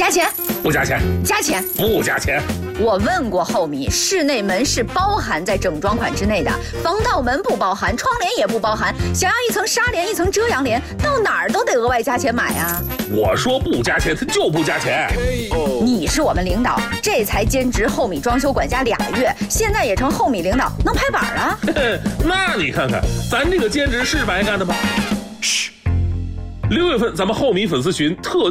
加钱？ 不加钱。 加钱？ 不加钱。 我问过后米，室内门是包含在整装款之内的，防盗门不包含，窗帘也不包含。想要一层纱帘，一层遮阳帘，到哪儿都得额外加钱买啊。 我说不加钱，他就不加钱。 你是我们领导，这才兼职后米装修管家2个月，现在也成后米领导，能拍板啊？ 那你看看，咱这个兼职是白干的吗？嘘，6月份咱们后米粉丝群特